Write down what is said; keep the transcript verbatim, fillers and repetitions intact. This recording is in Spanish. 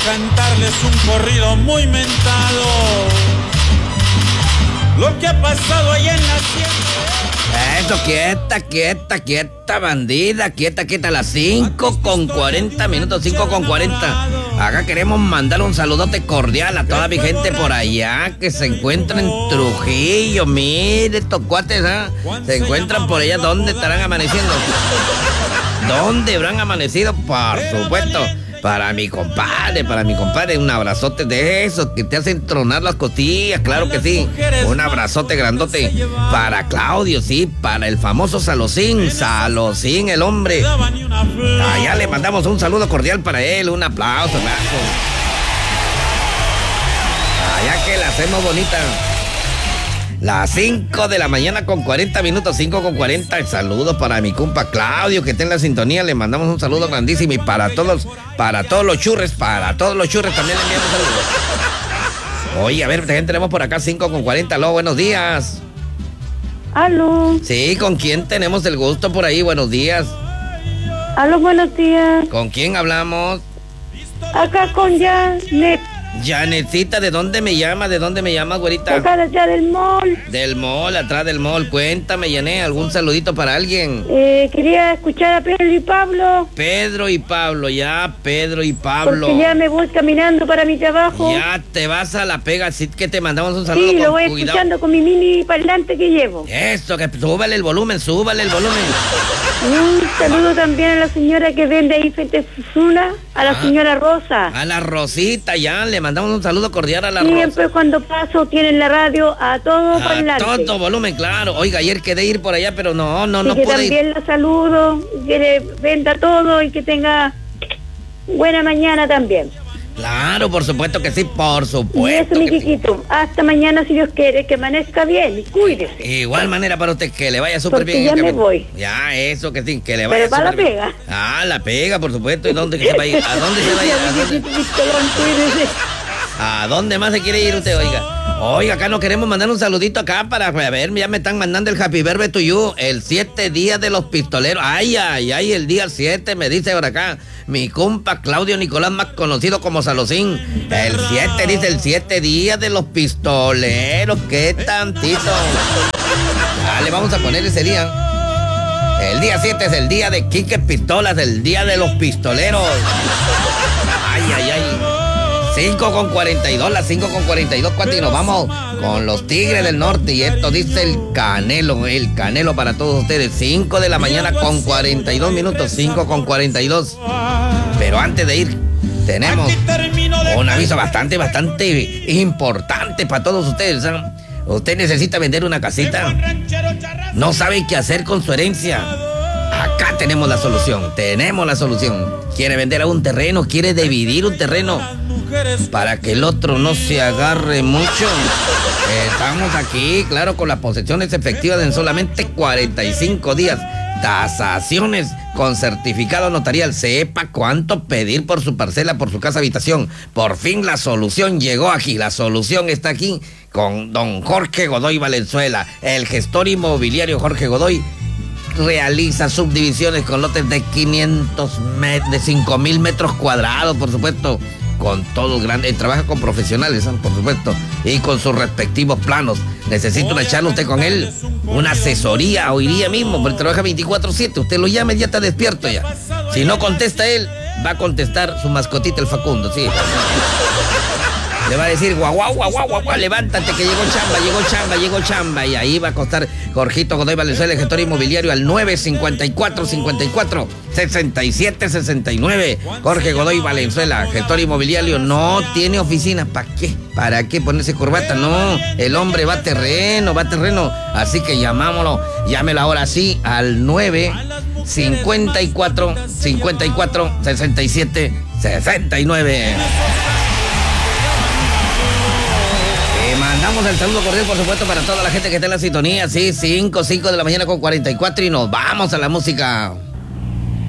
cantarles un corrido muy mentado. Lo que ha pasado allá en la sierra. Eso, quieta, quieta, quieta, bandida, quieta, quieta, a las cinco con cuarenta minutos, cinco con cuarenta. Acá queremos mandar un saludote cordial a toda mi gente por allá que se encuentra en Trujillo. Mire, estos cuates, ¿eh? Se encuentran por allá. ¿Dónde estarán amaneciendo? ¿Dónde habrán amanecido? Por supuesto. Para mi compadre, para mi compadre, un abrazote de esos que te hacen tronar las costillas, claro que sí. Un abrazote grandote para Claudio, sí, para el famoso Salosín, Salosín, el hombre. Allá le mandamos un saludo cordial para él, un aplauso, abrazo. Allá que la hacemos bonita. Las cinco de la mañana con cuarenta minutos, cinco con cuarenta. Saludos para mi compa Claudio, que está en la sintonía. Le mandamos un saludo grandísimo. Y para todos, para todos los churres, para todos los churres también le enviamos saludos. Oye, a ver, ¿quién tenemos por acá? cinco con cuarenta. Aló, buenos días. Aló. Sí, ¿con quién tenemos el gusto por ahí? Buenos días. Aló, buenos días. ¿Con quién hablamos? Acá con Janet. Janetcita, ¿de dónde me llama? ¿De dónde me llama, güerita? Acá allá del mall. Del mall, atrás del mall. Cuéntame, Janet, ¿algún saludito para alguien? Eh, quería escuchar a Pedro y Pablo. Pedro y Pablo, ya, Pedro y Pablo. Porque ya me voy caminando para mi trabajo. Ya te vas a la pega, así que te mandamos un saludo. Sí, con lo voy cuidado. escuchando con mi mini parlante que llevo. Eso, que súbale el volumen, súbale el volumen. Un saludo también a la señora que vende ahí frente a Susuna, a la ah, señora Rosa. A la Rosita, ya, le mandamos un saludo cordial a la Rosa. Siempre cuando paso tienen la radio a todo parlante. A todo volumen, claro. Oiga, ayer quedé ir por allá, pero no, no, y no que pude también ir. la saludo, que le venda todo y que tenga buena mañana también. Claro, por supuesto que sí, por supuesto. Y eso, mi que sí. chiquito, hasta mañana si Dios quiere, que amanezca bien y cuídese. Igual manera para usted, que le vaya súper Porque bien. ya que me voy. Ya, eso que sí, que le vaya Pero va la súper bien. pega. Ah, la pega, por supuesto. ¿Y dónde se va a ir? ¿A dónde se va a ir? ¿A dónde? Cuídese. ¿A dónde más se quiere ir usted, oiga? Oiga, acá nos queremos mandar un saludito acá para, a ver, ya me están mandando el Happy Birthday to you, el siete días de los pistoleros. Ay, ay, ay, el día siete, me dice por acá mi compa Claudio Nicolás, más conocido como Salosín. El siete, dice, el siete días de los pistoleros, qué tantito. Ya le vamos a poner ese día. El día siete es el día de Quique Pistolas, el día de los pistoleros. Ay, ay, ay. cinco con cuarenta y dos, las cinco con cuarenta y dos, cuate, y nos vamos con los Tigres del Norte. Y esto dice el Canelo, el Canelo para todos ustedes. cinco de la mañana con cuarenta y dos minutos, cinco con cuarenta y dos. Pero antes de ir, tenemos un aviso bastante, bastante importante para todos ustedes, ¿eh? Usted necesita vender una casita, no sabe qué hacer con su herencia. Acá tenemos la solución, tenemos la solución. ¿Quiere vender a un terreno? ¿Quiere dividir un terreno para que el otro no se agarre mucho? Estamos aquí, claro, con las posesiones efectivas en solamente cuarenta y cinco días. Tasaciones con certificado notarial. Sepa cuánto pedir por su parcela, por su casa habitación. Por fin la solución llegó aquí. La solución está aquí con don Jorge Godoy Valenzuela, el gestor inmobiliario Jorge Godoy. Realiza subdivisiones con lotes de quinientos metros, de cinco mil metros cuadrados, por supuesto, con todos grandes. Trabaja con profesionales, ¿eh? Por supuesto, y con sus respectivos planos. Necesita una charla usted con él, una asesoría hoy día mismo, porque trabaja veinticuatro siete. Usted lo llama y ya está despierto ya. Si no contesta él, va a contestar su mascotita, el Facundo, sí. Le va a decir, guau, guau, guau, guau, guau, levántate que llegó chamba, llegó chamba, llegó chamba. Y ahí va a costar Jorgito Godoy Valenzuela, el gestor inmobiliario, al nueve cinco cuatro, cinco cuatro, seis siete seis nueve. Jorge Godoy Valenzuela, gestor inmobiliario, no tiene oficina. ¿Para qué? ¿Para qué ponerse corbata? No, el hombre va a terreno, va a terreno. Así que llamámoslo, llámelo ahora sí al nueve cinco cuatro, cinco cuatro, seis siete seis nueve. Mandamos el saludo cordial, por supuesto, para toda la gente que está en la sintonía. Sí, cinco, cinco de la mañana con cuarenta y cuatro y nos vamos a la música.